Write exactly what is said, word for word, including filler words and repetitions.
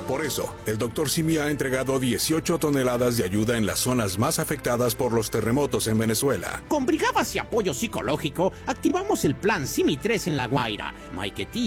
Por eso, el doctor Simi ha entregado dieciocho toneladas de ayuda en las zonas más afectadas por los terremotos en Venezuela. Con brigadas y apoyo psicológico, activamos el plan Simi tres en La Guaira, Maiquetía,